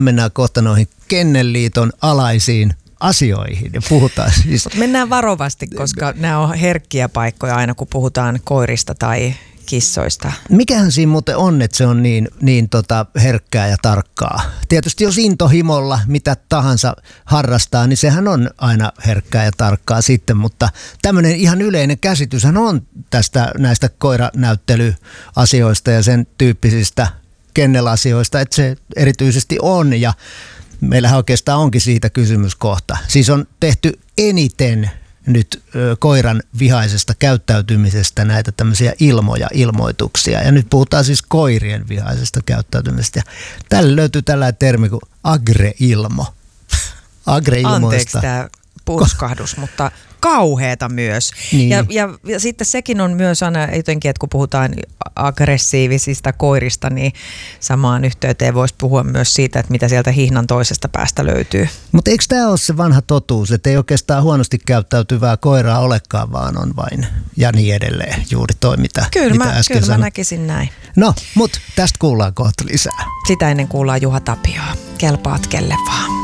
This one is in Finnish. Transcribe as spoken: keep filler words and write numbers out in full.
Mennään kohta noihin Kennelliiton alaisiin asioihin ja puhutaan siis. Mut mennään varovasti, koska nämä on herkkiä paikkoja aina, kun puhutaan koirista tai kissoista. Mikähän siinä muuten on, että se on niin, niin tota herkkää ja tarkkaa? Tietysti jos intohimolla mitä tahansa harrastaa, niin sehän on aina herkkää ja tarkkaa sitten, mutta tämmöinen ihan yleinen käsityshän on tästä näistä koiranäyttelyasioista ja sen tyyppisistä kennelasioista, että se erityisesti on ja meillähän oikeastaan onkin siitä kysymyskohta. Siis on tehty eniten nyt ö, koiran vihaisesta käyttäytymisestä näitä tämmöisiä ilmoja, ilmoituksia. Ja nyt puhutaan siis koirien vihaisesta käyttäytymisestä. Ja tällä löytyy tällainen termi kuin agreilmo. Agreilmoista. Anteeksi tämä purskahdus, mutta kauheata myös. Niin. Ja, ja, ja sitten sekin on myös aina jotenkin, että kun puhutaan aggressiivisista koirista, niin samaan yhteyteen voisi puhua myös siitä, että mitä sieltä hihnan toisesta päästä löytyy. Mutta eikö tämä ole se vanha totuus, että ei oikeastaan huonosti käyttäytyvää koiraa olekaan, vaan on vain ja niin edelleen juuri toi, mitä, kyllä mitä mä, äsken kyllä sanoin. mä näkisin näin. No, mutta tästä kuullaan kohta lisää. Sitä ennen kuullaan Juha Tapioa. Kelpaat kelle vaan.